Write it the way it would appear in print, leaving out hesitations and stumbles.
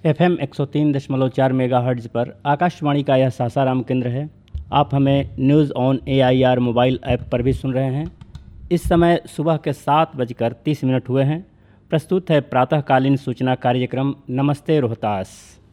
FM 103.4 megahertz पर आकाशवाणी का यह सासाराम केंद्र है। आप हमें news on AIR mobile app पर भी सुन रहे हैं। इस समय सुबह के 7:30 हुए हैं। प्रस्तुत है प्रातःकालीन सूचना कार्यक्रम नमस्ते रोहतास।